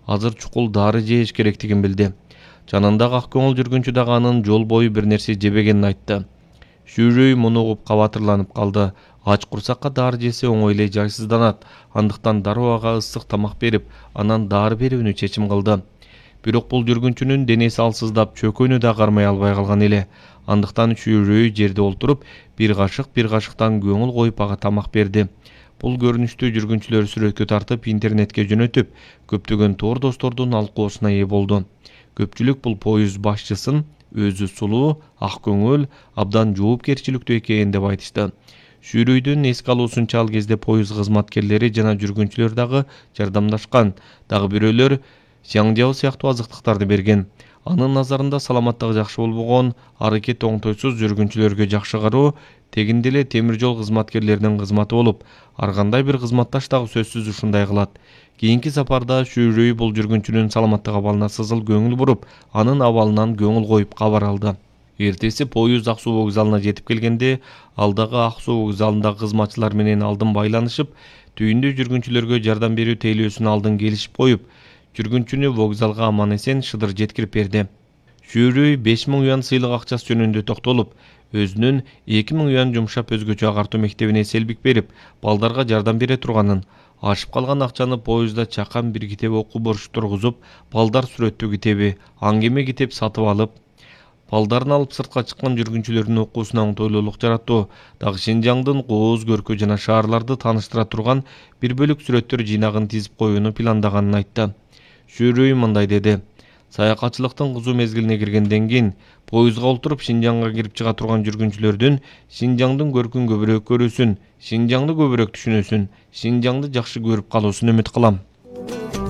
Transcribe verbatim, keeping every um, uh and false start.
азыр чукул дары жеш керектигин билди. Жанындагы ак көңүл жүргүнчү дагы анын жол бою бир нерсе жебегенин айтты. Шүүрөй муну угуп кабатырланып калды. Ач курсакка дары жесе оңой эле жайсызданат. Андыктан дароо ага ысык тамак берип, анан дары берүүнү чечим кылды. Бирок бул жүргүнчүнүн денеси алсыздап, чөкөнү да кармай албай калган эле. Андыктан Шүүрөй жерде олтуруп, бир кашык бир кашыктан көңүл коюп ага тамак берди. Бул көрүнүштү жүргүнчүлөр сүрөткө тартып, интернетке жөнөтүп, көптөгөн тоор достордун алкоосуна ээ болду. Көпчүлүк бул поезд башчысын өзү сулуу, ак көңүл, абдан жоопкерчиликтүү экенин деп айтышты. Шүүрөйдүн эске алуусунча ал кезде поезд кызматкерлери жана жүргүнчүлөр дагы жардамдашкан. Дагы бирөөлөр сяңжао сыяктуу азыктыктарды берген. Анын назарында саламаттыгы жакшы болбогон, аракет оңтойсуз жүргүнчүлөргө жакшы кароо тегин деле темир жол кызматкерлеринин кызматы болуп, ар кандай бир кызматташ дагы сөзсүз ушундай кылат. Кийинки сапарда Шүүрөй бул жүргүнчүнүн саламаттык абалына сызыл көңүл буруп, анын абалынан көңүл коюп кабар алды. Эртеси поезд Ак суу вокзалына жетип келгенде, ал дагы Ак суу вокзалындагы кызматчылар менен алдын байланышып, түйүндө жүргүнчүлөргө жардам берүү тейлөөсүн алдын келишип коюп, жүргүнчүнү вокзалга аман эсен шыдыр жеткирип берди. Шүүрөй беш миң юан сыйлык акчасы жөнүндө токтолуп, өзүнүн эки миң юан жумшап өзгөчө агартуу мектебине селбик берип, балдарга жардам бере турганын, ашып калган акчаны поездда чакан бир китеп окуу борчу тургузуп, балдар сүрөттүү китеби, аңгеме китеп сатып алып, балдарын алып сыртка чыккан жүргүнчүлөрдүн окуусуна оңтойлуулук жараттуу, дагы Шинжаңдын кооз көркү жана шаарларды тааныштыра турган бир бөлүк сүрөттөр жыйнагын тизип коюуну пландаганын айтты. Шүүрөй мындай деди: саякатчылыктын кызуу мезгилине киргенден кийин поездга олтуруп Шинжаңга кирип чыга турган жүргүнчүлөрдүн Шинжаңдын көркүн көбүрөөк көрүүсүн, Шинжаңды көбүрөөк түшүнүүсүн, Шинжаңды жакшы көрүп калуусун үмүт кылам.